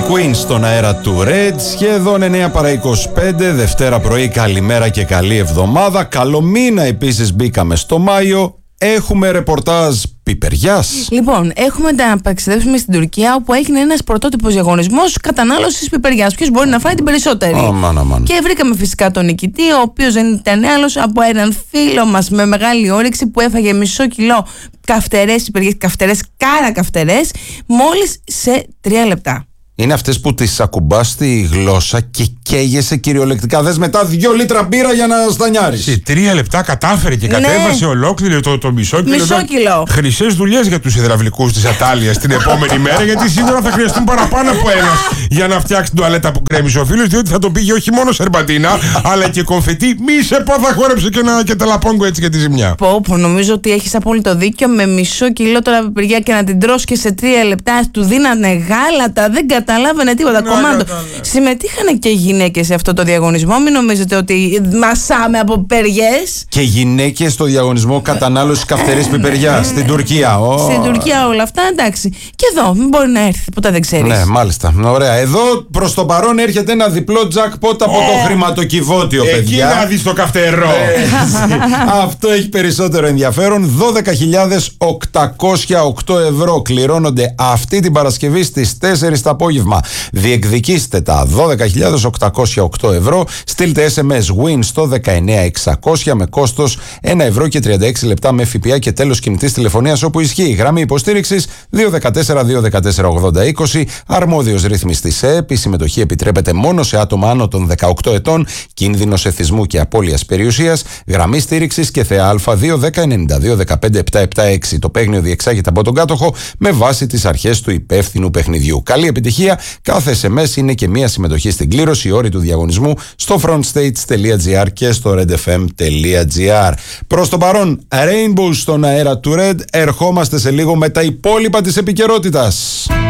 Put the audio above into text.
Queen στον αέρα του Red, σχεδόν 9 παρά 25, Δευτέρα πρωί, καλημέρα και καλή εβδομάδα. Καλό μήνα επίσης μπήκαμε στο Μάιο. Έχουμε ρεπορτάζ πιπεριάς. Λοιπόν, έχουμε να ταξιδέψουμε στην Τουρκία, όπου έγινε ένας πρωτότυπος διαγωνισμός κατανάλωσης πιπεριάς. Ποιος μπορεί να φάει την περισσότερη. Και βρήκαμε φυσικά τον νικητή, ο οποίος δεν ήταν άλλος από έναν φίλο μας με μεγάλη όρεξη που έφαγε μισό κιλό καυτερές πιπεριές, κάρα καυτερές, μόλις σε 3 λεπτά. Είναι αυτές που τις ακουμπάς στη γλώσσα και καίγεσαι κυριολεκτικά. Δες μετά 2 λίτρα μπύρα για να στανιάρεις. Σε 3 λεπτά κατάφερε και κατέβασε ολόκληρο το μισό κιλό. Μισό κιλό. Χρυσές δουλειές για τους υδραυλικούς της Ατάλειας την επόμενη μέρα, γιατί σίγουρα θα χρειαστούν παραπάνω από ένας για να φτιάξει την τουαλέτα που κρέμισε ο φίλος, διότι θα τον πήγε όχι μόνο σερμπαντίνα, αλλά και κομφετή. Μη σε πω, θα χόρεψε και τελαπόγκο έτσι για τη ζημιά. Πω, νομίζω ότι έχεις απόλυτο δίκιο. Με μισό κιλό τώρα πιπεριά και να την τρως και σε 3 λεπτά του δίνανε γάλατα. Δεν καταλάβαινε τίποτα. Κομμάντο. Συμμετείχανε και γυναίκες σε αυτό το διαγωνισμό. Μην νομίζετε ότι μασάμε από πιπεριές. Και γυναίκες στο διαγωνισμό κατανάλωση καυτερής πιπεριάς στην Τουρκία. Στην Τουρκία όλα αυτά, εντάξει. Και εδώ μπορεί να έρθει, ποτέ δεν ξέρεις. Ναι, μάλιστα. Ωραία. Εδώ προς το παρόν έρχεται ένα διπλό jackpot από το χρηματοκιβώτιο, παιδιά. Εκεί να δεις το καυτερό. Αυτό έχει περισσότερο ενδιαφέρον. 12.808 ευρώ κληρώνονται αυτή την Παρασκευή στις 4 το απόγευμα. Διεκδικήστε τα 12.808 ευρώ. Στείλτε SMS WIN στο 19600 με κόστος 1 ευρώ και 36 λεπτά με ΦΠΑ και τέλος κινητής τηλεφωνίας όπου ισχύει. Γραμμή υποστήριξης 214-214-80-20. Αρμόδιος ρυθμιστής ΕΕΠ. Η συμμετοχή επιτρέπεται μόνο σε άτομα άνω των 18 ετών. Κίνδυνος εθισμού και απώλειας περιουσίας. Γραμμή στήριξης και ΘΕΑ 2-10-92-15-776. Το παίγνιο διεξάγεται από τον κάτοχο με βάση τις αρχές του υπεύθυνου παιχνιδιού. Καλή επιτυχία. Κάθε SMS είναι και μία συμμετοχή στην κλήρωση. Οι όροι του διαγωνισμού στο frontstates.gr και στο redfm.gr. Προς το παρόν, Rainbow στον αέρα του Red. Ερχόμαστε σε λίγο με τα υπόλοιπα της επικαιρότητας.